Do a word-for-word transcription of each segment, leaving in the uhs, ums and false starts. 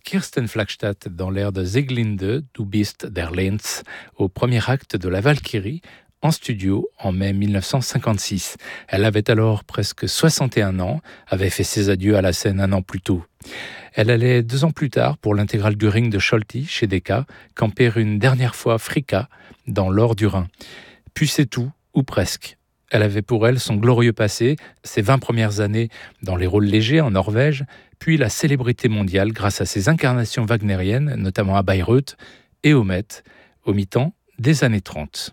Kirsten Flagstad dans l'air de Sieglinde, Du bist der Lenz, au premier acte de La Valkyrie, en studio en mai mille neuf cent cinquante-six. Elle avait alors presque soixante et un ans, avait fait ses adieux à la scène un an plus tôt. Elle allait deux ans plus tard, pour l'intégrale du Ring de Scholti, chez Decca, camper une dernière fois Fricka, dans l'Or du Rhin. Puis c'est tout, ou presque. Elle avait pour elle son glorieux passé, ses vingt premières années dans les rôles légers en Norvège, puis la célébrité mondiale grâce à ses incarnations wagnériennes, notamment à Bayreuth et au Met, au mi-temps des années trente.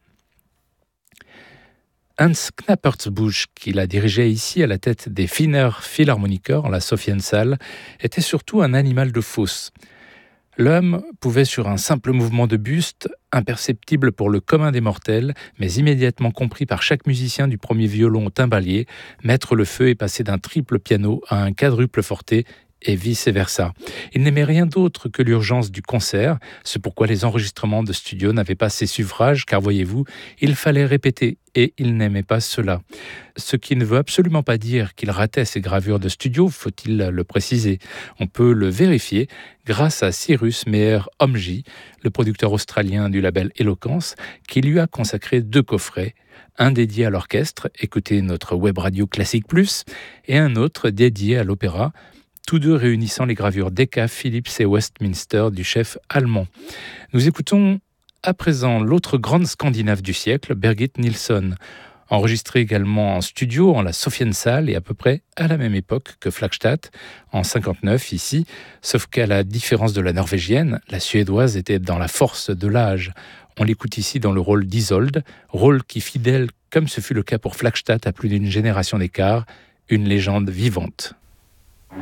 Hans Knappertsbusch, qui la dirigeait ici à la tête des Wiener Philharmoniker, la Sophiensaal, était surtout un animal de fosse. L'homme pouvait, sur un simple mouvement de buste, imperceptible pour le commun des mortels, mais immédiatement compris par chaque musicien du premier violon au timbalier, mettre le feu et passer d'un triple piano à un quadruple forté, et vice-versa. Il n'aimait rien d'autre que l'urgence du concert, c'est pourquoi les enregistrements de studio n'avaient pas ses suffrages, car voyez-vous, il fallait répéter, et il n'aimait pas cela. Ce qui ne veut absolument pas dire qu'il ratait ses gravures de studio, faut-il le préciser. On peut le vérifier grâce à Cyrus Meyer-Omji, le producteur australien du label Eloquence, qui lui a consacré deux coffrets, un dédié à l'orchestre, écoutez notre web radio Classique Plus, et un autre dédié à l'opéra, tous deux réunissant les gravures Decca, Philips et Westminster du chef allemand. Nous écoutons à présent l'autre grande Scandinave du siècle, Birgit Nilsson, enregistrée également en studio en la Sophiensaal et à peu près à la même époque que Flagstad, en cinquante-neuf ici, sauf qu'à la différence de la norvégienne, la suédoise était dans la force de l'âge. On l'écoute ici dans le rôle d'Isolde, rôle qui, fidèle comme ce fut le cas pour Flagstad à plus d'une génération d'écart, une légende vivante.